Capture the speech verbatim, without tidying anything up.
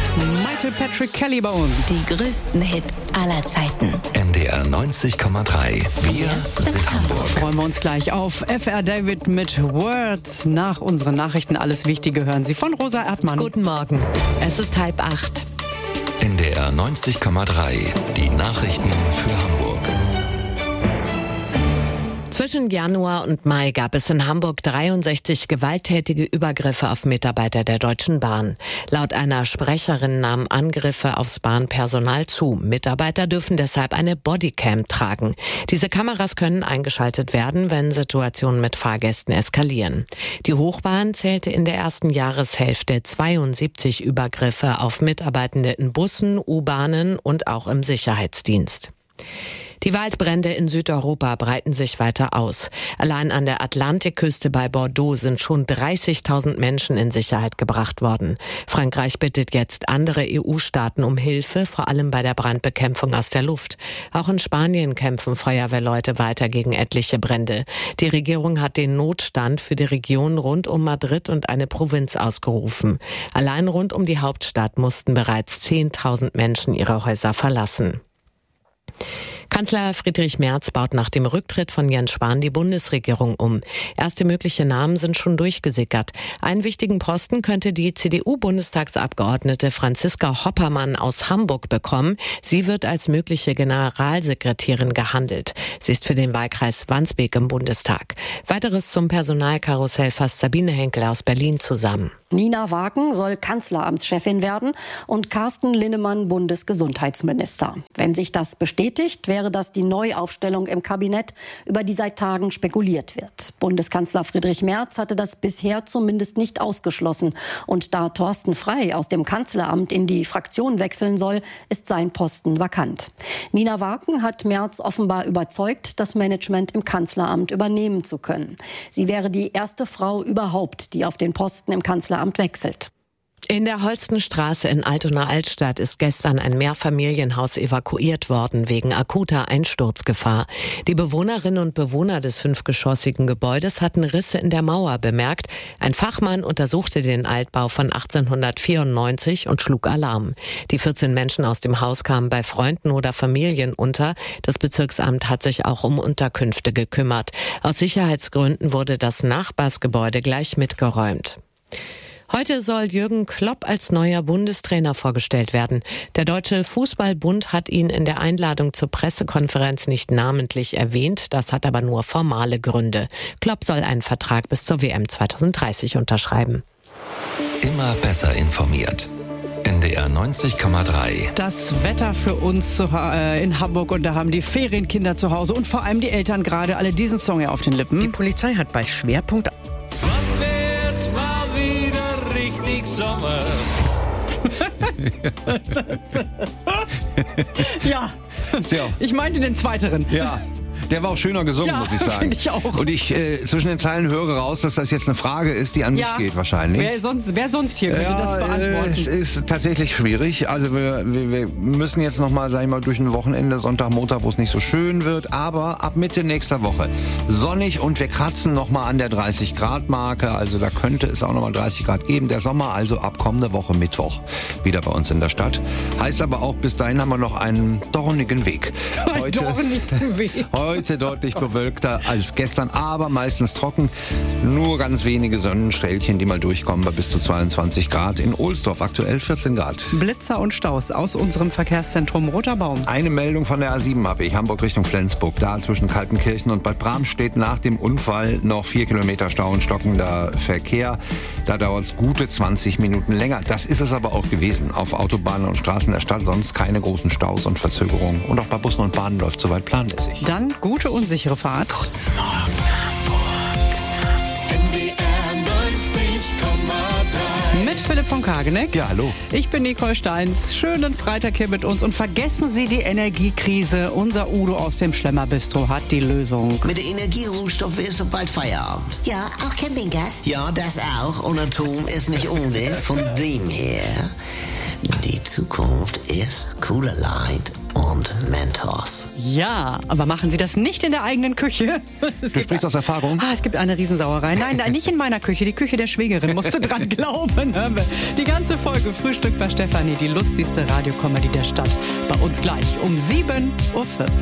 Michael Patrick Kelly bei uns. Die größten Hits aller Zeiten. N D R neunzig Komma drei. Wir sind Hamburg. Freuen wir uns gleich auf F R David mit Words. Nach unseren Nachrichten alles Wichtige hören Sie von Rosa Erdmann. Guten Morgen. Es ist halb acht. N D R neunzig Komma drei. Die Nachrichten für Hamburg. Zwischen Januar und Mai gab es in Hamburg dreiundsechzig gewalttätige Übergriffe auf Mitarbeiter der Deutschen Bahn. Laut einer Sprecherin nahmen Angriffe aufs Bahnpersonal zu. Mitarbeiter dürfen deshalb eine Bodycam tragen. Diese Kameras können eingeschaltet werden, wenn Situationen mit Fahrgästen eskalieren. Die Hochbahn zählte in der ersten Jahreshälfte zweiundsiebzig Übergriffe auf Mitarbeitende in Bussen, U-Bahnen und auch im Sicherheitsdienst. Die Waldbrände in Südeuropa breiten sich weiter aus. Allein an der Atlantikküste bei Bordeaux sind schon dreißigtausend Menschen in Sicherheit gebracht worden. Frankreich bittet jetzt andere E U-Staaten um Hilfe, vor allem bei der Brandbekämpfung aus der Luft. Auch in Spanien kämpfen Feuerwehrleute weiter gegen etliche Brände. Die Regierung hat den Notstand für die Region rund um Madrid und eine Provinz ausgerufen. Allein rund um die Hauptstadt mussten bereits zehntausend Menschen ihre Häuser verlassen. Kanzler Friedrich Merz baut nach dem Rücktritt von Jens Spahn die Bundesregierung um. Erste mögliche Namen sind schon durchgesickert. Einen wichtigen Posten könnte die C D U-Bundestagsabgeordnete Franziska Hoppermann aus Hamburg bekommen. Sie wird als mögliche Generalsekretärin gehandelt. Sie ist für den Wahlkreis Wandsbek im Bundestag. Weiteres zum Personalkarussell fasst Sabine Henkel aus Berlin zusammen. Nina Wagen soll Kanzleramtschefin werden und Carsten Linnemann Bundesgesundheitsminister. Wenn sich das bestätigt, wäre das die Neuaufstellung im Kabinett, über die seit Tagen spekuliert wird. Bundeskanzler Friedrich Merz hatte das bisher zumindest nicht ausgeschlossen. Und da Thorsten Frey aus dem Kanzleramt in die Fraktion wechseln soll, ist sein Posten vakant. Nina Wagen hat Merz offenbar überzeugt, das Management im Kanzleramt übernehmen zu können. Sie wäre die erste Frau überhaupt, die auf den Posten im Kanzleramt wechselt. In der Holstenstraße in Altona-Altstadt ist gestern ein Mehrfamilienhaus evakuiert worden wegen akuter Einsturzgefahr. Die Bewohnerinnen und Bewohner des fünfgeschossigen Gebäudes hatten Risse in der Mauer bemerkt. Ein Fachmann untersuchte den Altbau von achtzehnhundertvierundneunzig und schlug Alarm. Die vierzehn Menschen aus dem Haus kamen bei Freunden oder Familien unter. Das Bezirksamt hat sich auch um Unterkünfte gekümmert. Aus Sicherheitsgründen wurde das Nachbarsgebäude gleich mitgeräumt. Heute soll Jürgen Klopp als neuer Bundestrainer vorgestellt werden. Der Deutsche Fußballbund hat ihn in der Einladung zur Pressekonferenz nicht namentlich erwähnt. Das hat aber nur formale Gründe. Klopp soll einen Vertrag bis zur W M zweitausenddreißig unterschreiben. Immer besser informiert. N D R neunzig Komma drei. Das Wetter für uns zu, äh, in Hamburg, und da haben die Ferienkinder zu Hause und vor allem die Eltern gerade alle diesen Song hier auf den Lippen. Die Polizei hat bei Schwerpunkt... Sommer. Ja, ja, ich meinte den zweiteren. Ja. Der war auch schöner gesungen, ja, muss ich sagen. Finde ich auch. Und ich äh, zwischen den Zeilen höre raus, dass das jetzt eine Frage ist, die an ja. mich geht wahrscheinlich. Wer sonst, wer sonst hier könnte ja, das beantworten? Äh, es ist tatsächlich schwierig. Also wir, wir, wir müssen jetzt nochmal, sag ich mal, durch ein Wochenende, Sonntag, Montag, wo es nicht so schön wird. Aber ab Mitte nächster Woche sonnig und wir kratzen nochmal an der dreißig Grad Marke. Also da könnte es auch nochmal dreißig Grad geben. Der Sommer also ab kommende Woche Mittwoch wieder bei uns in der Stadt. Heißt aber auch, bis dahin haben wir noch einen dornigen Weg. Heute, ein dornigen Weg. Heute deutlich bewölkter als gestern, aber meistens trocken. Nur ganz wenige Sonnenstrählchen, die mal durchkommen bei bis zu zweiundzwanzig Grad. In Ohlsdorf aktuell vierzehn Grad. Blitzer und Staus aus unserem Verkehrszentrum Roter Baum. Eine Meldung von der A sieben habe ich. Hamburg Richtung Flensburg. Da zwischen Kaltenkirchen und Bad Bram steht nach dem Unfall noch vier Kilometer Stau und stockender Verkehr. Da dauert es gute zwanzig Minuten länger. Das ist es aber auch gewesen. Auf Autobahnen und Straßen der Stadt sonst keine großen Staus und Verzögerungen. Und auch bei Bussen und Bahnen läuft soweit planmäßig. Dann gute und sichere Fahrt. Guten Morgen, Hamburg. N D R neunzig Komma drei. Mit Philipp von Kageneck. Ja, hallo. Ich bin Nicole Steins. Schönen Freitag hier mit uns. Und vergessen Sie die Energiekrise. Unser Udo aus dem Schlemmerbistro hat die Lösung. Mit der Energierohstoffe ist bald Feierabend. Ja, auch Campinggas? Ja, das auch. Und Atom ist nicht ohne. Von dem her, die Zukunft ist cooler Light und und Mentos. Ja, aber machen Sie das nicht in der eigenen Küche. Du sprichst aus Erfahrung? Ah, es gibt eine Riesensauerei. Nein, nein, nicht in meiner Küche. Die Küche der Schwägerin. Musst du dran glauben. Die ganze Folge Frühstück bei Stefanie, die lustigste Radiocomedy der Stadt. Bei uns gleich um sieben Uhr vierzig.